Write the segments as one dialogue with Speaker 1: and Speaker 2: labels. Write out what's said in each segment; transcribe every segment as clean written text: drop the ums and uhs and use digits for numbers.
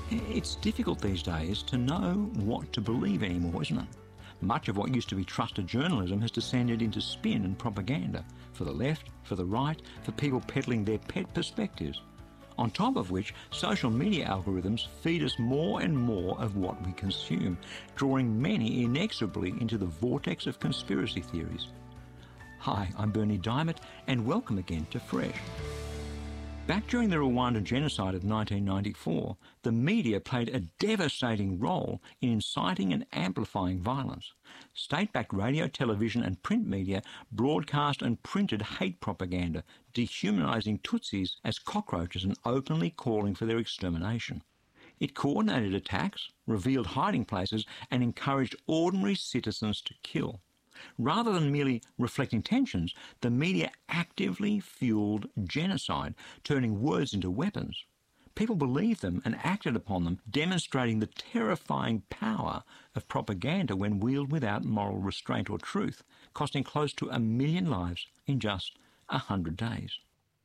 Speaker 1: It's difficult these days to know what to believe anymore, isn't it? Much of what used to be trusted journalism has descended into spin and propaganda for the left, for the right, for people peddling their pet perspectives. On top of which, social media algorithms feed us more and more of what we consume, drawing many inexorably into the vortex of conspiracy theories. Hi, I'm Bernie Diamond, and welcome again to Fresh. Back during the Rwandan genocide of 1994, the media played a devastating role in inciting and amplifying violence. State-backed radio, television and print media broadcast and printed hate propaganda, dehumanising Tutsis as cockroaches and openly calling for their extermination. It coordinated attacks, revealed hiding places and encouraged ordinary citizens to kill. Rather than merely reflecting tensions, the media actively fueled genocide, turning words into weapons. People believed them and acted upon them, demonstrating the terrifying power of propaganda when wielded without moral restraint or truth, costing close to 1 million lives in just 100 days.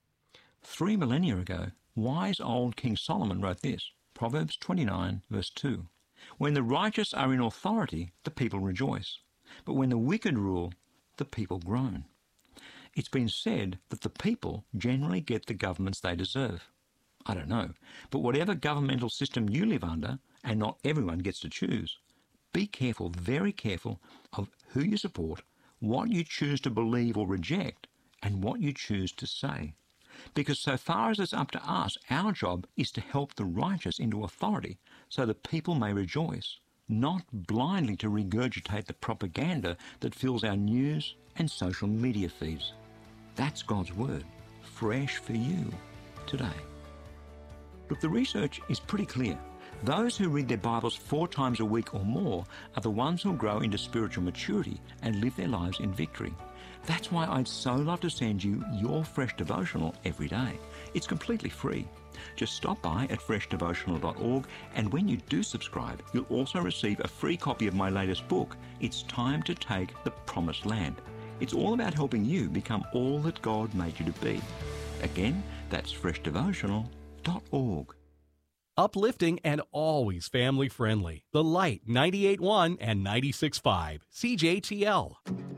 Speaker 1: 3 millennia ago, wise old King Solomon wrote this, Proverbs 29, verse 2. When the righteous are in authority, the people rejoice. But when the wicked rule, the people groan. It's been said that the people generally get the governments they deserve. I don't know, but whatever governmental system you live under, and not everyone gets to choose, be careful, very careful, of who you support, what you choose to believe or reject, and what you choose to say. Because so far as it's up to us, our job is to help the righteous into authority so the people may rejoice, not blindly to regurgitate the propaganda that fills our news and social media feeds. That's God's Word, fresh for you today. Look, the research is pretty clear. Those who read their Bibles 4 times a week or more are the ones who grow into spiritual maturity and live their lives in victory. That's why I'd so love to send you your Fresh Devotional every day. It's completely free. Just stop by at freshdevotional.org, and when you do subscribe, you'll also receive a free copy of my latest book, It's Time to Take the Promised Land. It's all about helping you become all that God made you to be. Again, that's freshdevotional.org.
Speaker 2: Uplifting and always family friendly. The Light 98.1 and 96.5 CJTL.